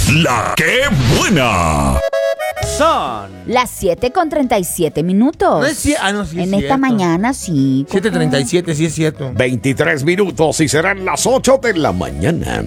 La que buena. Son Las 7:37. No es no, sí es en esta cierto. mañana, sí. 7:37, sí es cierto. 23 minutos y serán las 8 de la mañana.